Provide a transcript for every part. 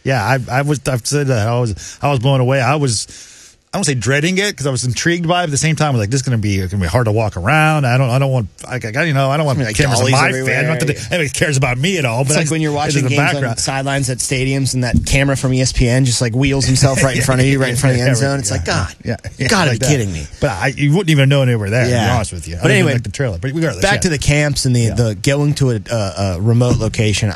Yeah, I've said that. I was blown away. I don't say dreading it because I was intrigued by it. But at the same time, I was like, this is going to be hard to walk around. I don't want cameras on my fan. Not that anybody cares about me at all. But it's like when you're watching games on sidelines at stadiums and that camera from ESPN just like wheels himself right in front of you, right in front of the end zone. It's like, God, you got to be kidding me. But you wouldn't even know they were there, to be honest with you. But anyway, like the trailer. But regardless, back to the camps and the going to a remote location.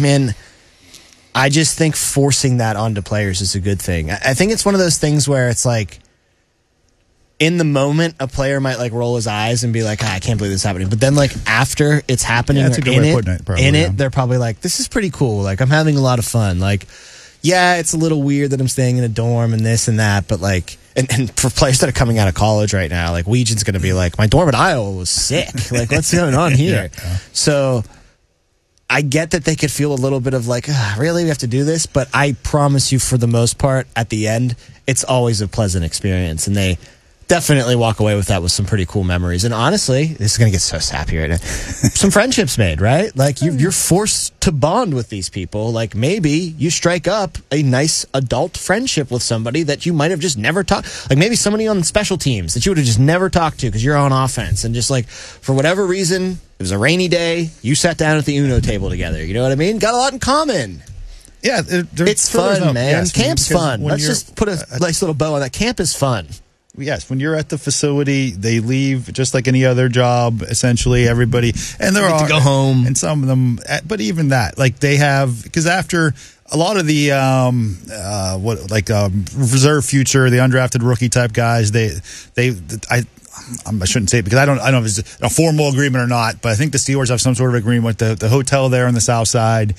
I just think forcing that onto players is a good thing. I think it's one of those things where it's like, in the moment, a player might like roll his eyes and be like, I can't believe this is happening. But then like after it's happening they're probably like, this is pretty cool. Like I'm having a lot of fun. Like, yeah, it's a little weird that I'm staying in a dorm and this and that. But like, and for players that are coming out of college right now, like Weegen's going to be like, my dorm at Iowa was sick. Like, what's going on here? So I get that they could feel a little bit of like, really, we have to do this? But I promise you, for the most part, at the end, it's always a pleasant experience. And they definitely walk away with that with some pretty cool memories. And honestly, this is going to get so sappy right now. Some friendships made, right? Like you're forced to bond with these people. Like maybe you strike up a nice adult friendship with somebody that you might have just never talked. Like maybe somebody on special teams that you would have just never talked to because you're on offense. And just like for whatever reason, it was a rainy day. You sat down at the Uno table together. You know what I mean? Got a lot in common. Yeah. It's fun, man. Yes, camp's fun. Let's just put a nice little bow on that. Camp is fun. Yes, when you're at the facility, they leave just like any other job, essentially, everybody. And there are to go home. And some of them, but even that, like they have, because after a lot of the reserve future, the undrafted rookie type guys, I shouldn't say it because I don't know if it's a formal agreement or not, but I think the Steelers have some sort of agreement with the hotel there on the south side.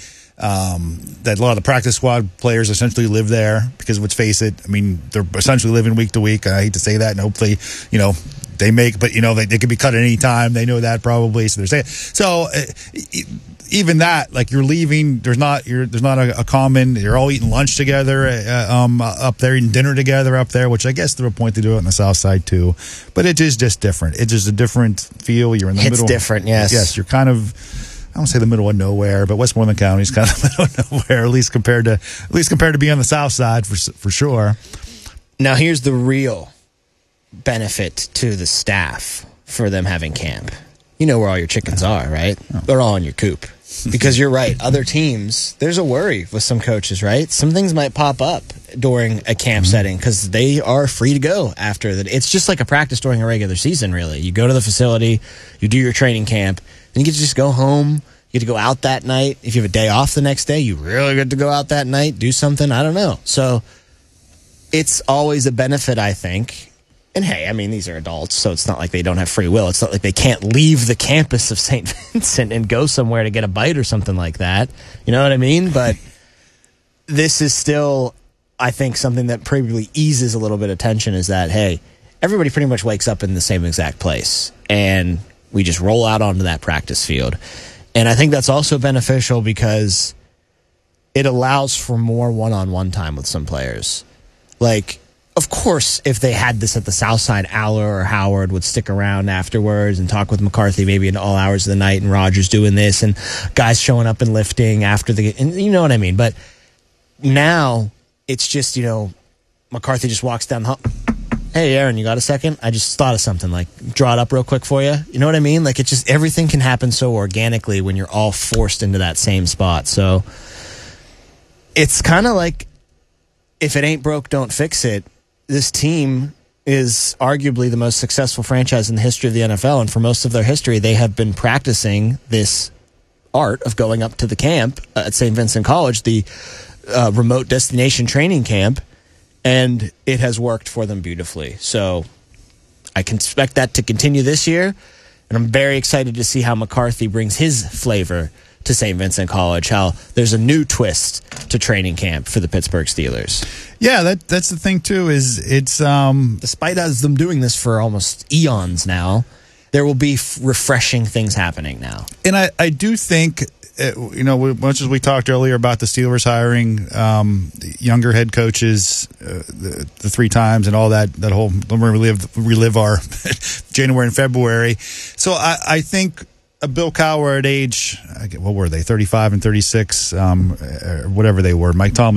That a lot of the practice squad players essentially live there because let's face it, I mean, they're essentially living week to week. I hate to say that, and hopefully, they make, but they could be cut at any time. They know that probably, so they're saying. So even that, like you're leaving, there's not a common. You're all eating lunch together up there, eating dinner together up there, which I guess to a point they do it on the south side too. But it is just different. It's just a different feel. You're in the middle. It's different, yes. Yes, you're kind of. I don't say the middle of nowhere, but Westmoreland County is kind of the middle of nowhere, at least compared to being on the south side for sure. Now, here's the real benefit to the staff for them having camp. You know where all your chickens are, right? They're all in your coop. Because you're right, other teams, there's a worry with some coaches, right? Some things might pop up during a camp setting because they are free to go after that. It's just like a practice during a regular season, really. You go to the facility, you do your training camp, then you get to just go home. You get to go out that night. If you have a day off the next day, you really get to go out that night, do something. I don't know. So it's always a benefit, I think. And hey, I mean, these are adults, so it's not like they don't have free will. It's not like they can't leave the campus of St. Vincent and go somewhere to get a bite or something like that. You know what I mean? But this is still, I think, something that probably eases a little bit of tension is that, hey, everybody pretty much wakes up in the same exact place. And we just roll out onto that practice field. And I think that's also beneficial because it allows for more one-on-one time with some players. Like, of course, if they had this at the south side, Aller or Howard would stick around afterwards and talk with McCarthy maybe in all hours of the night and Rogers doing this and guys showing up and lifting after and you know what I mean? But now it's just, McCarthy just walks down the hall. Hey, Aaron, you got a second? I just thought of something. Like, draw it up real quick for you. You know what I mean? Like, it's just everything can happen so organically when you're all forced into that same spot. So it's kind of like if it ain't broke, don't fix it. This team is arguably the most successful franchise in the history of the NFL. And for most of their history, they have been practicing this art of going up to the camp at St. Vincent College, the remote destination training camp. And it has worked for them beautifully. So I can expect that to continue this year. And I'm very excited to see how McCarthy brings his flavor to St. Vincent College, how there's a new twist to training camp for the Pittsburgh Steelers. Yeah, that's the thing, too, is it's... Despite them doing this for almost eons now, there will be refreshing things happening now. And I do think... much as we talked earlier about the Steelers hiring younger head coaches the 3 times and all that whole relive our January and February. So I think a Bill Cowher at age, what were they, 35 and 36, or whatever they were, Mike Tomlin